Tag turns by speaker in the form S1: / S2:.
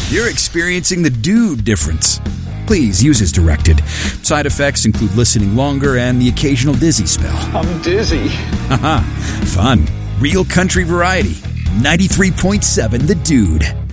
S1: You're experiencing the dude difference. Please use as directed. Side effects include listening longer and the occasional dizzy spell.
S2: I'm dizzy.
S1: Haha, fun. Real country variety. 93.7 The Dude.